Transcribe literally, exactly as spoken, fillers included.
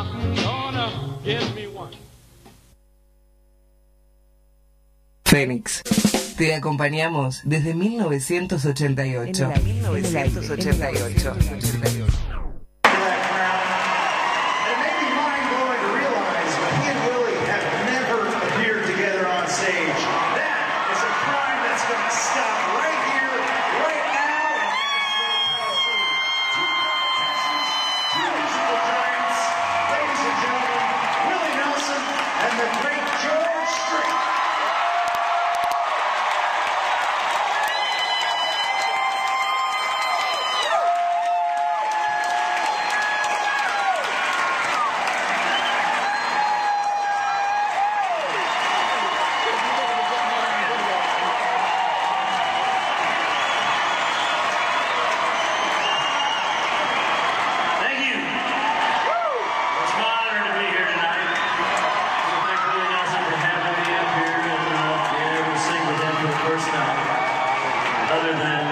Fénix. Te acompañamos desde mil novecientos ochenta y ocho. En mil novecientos ochenta y ocho. Other than